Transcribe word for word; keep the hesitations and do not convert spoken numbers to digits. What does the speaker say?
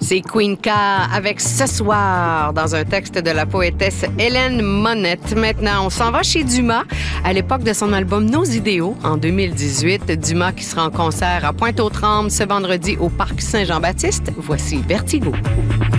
C'est Queen K avec Ce soir dans un texte de la poétesse Hélène Monette. Maintenant, on s'en va chez Dumas. À l'époque de son album Nos idéaux, en deux mille dix-huit, Dumas qui sera en concert à Pointe-aux-Trembles ce vendredi au Parc Saint-Jean-Baptiste. Voici Vertigo.